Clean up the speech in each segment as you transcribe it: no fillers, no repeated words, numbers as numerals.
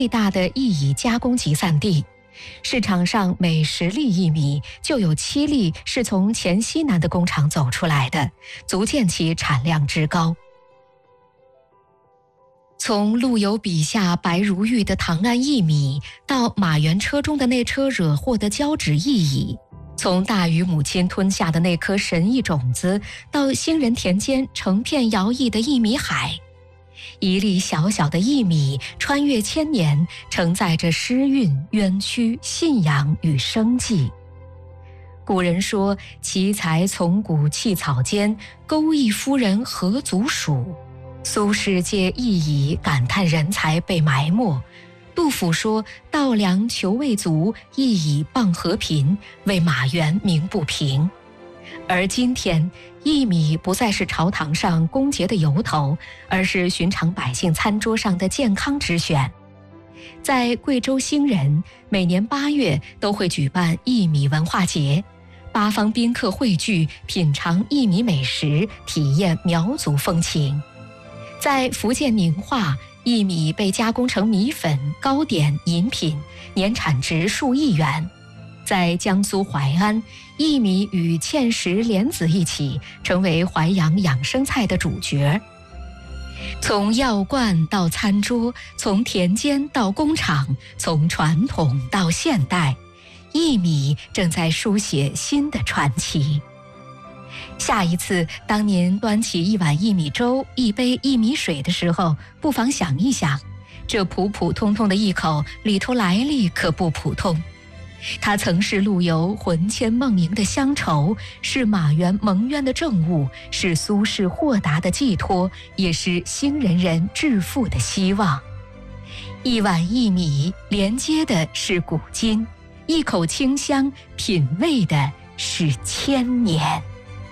最大的薏米加工集散地。市场上每10粒薏米就有7粒是从黔西南的工厂走出来的，足见其产量之高。从陆游笔下白如玉的唐安薏米，到马原车中的那车惹祸的交趾薏蚁，从大禹母亲吞下的那颗神异种子，到兴仁田间成片摇曳的薏米海，一粒小小的薏米穿越千年，承载着诗韵、冤屈、信仰与生计。古人说：“奇才从古弃草间，钩弋夫人何足数。”苏轼借薏蚁感叹人才被埋没。杜甫说：“稻粱求未足，薏蚁傍河贫，为马原鸣不平。”而今天，薏米不再是朝堂上恭节的由头，而是寻常百姓餐桌上的健康之选。在贵州兴仁，每年8月都会举办薏米文化节，8方宾客汇聚，品尝薏米美食，体验苗族风情。在福建宁化，薏米被加工成米粉、糕点、饮品，年产值数亿元。在江苏淮安，薏米与芡实、莲子一起，成为淮扬养生菜的主角。从药罐到餐桌，从田间到工厂，从传统到现代，薏米正在书写新的传奇。下一次，当您端起一碗薏米粥、一杯薏米水的时候，不妨想一想，这普普通通的一口里头来历可不普通。它曾是陆游魂牵梦萦的乡愁，是马原蒙冤的政务，是苏轼豁达的寄托，也是兴仁人致富的希望。一碗薏米连接的是古今，一口清香品味的是千年。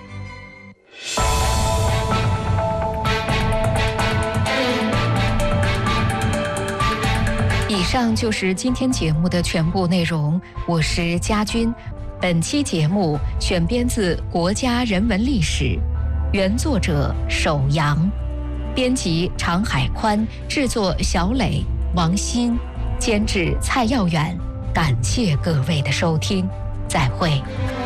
以上就是今天节目的全部内容，我是佳君。本期节目选编自《国家人文历史》，原作者首阳，编辑常海宽，制作小磊、王鑫，监制蔡耀远。感谢各位的收听，再会。